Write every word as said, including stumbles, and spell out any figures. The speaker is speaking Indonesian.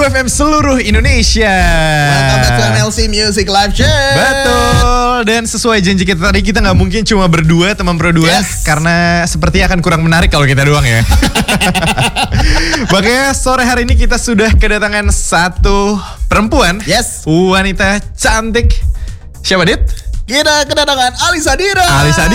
True F M seluruh Indonesia. Welcome back to M L C Music Live Check. Betul. Dan sesuai janji kita tadi, kita nggak mungkin cuma berdua teman Pro dua, Yes. karena sepertinya akan kurang menarik kalau kita doang ya. Makanya sore hari ini kita sudah kedatangan satu perempuan. Yes. Wanita cantik. Siapa, Dit? Kita kedatangan Alisa Dira. Alisa Dira.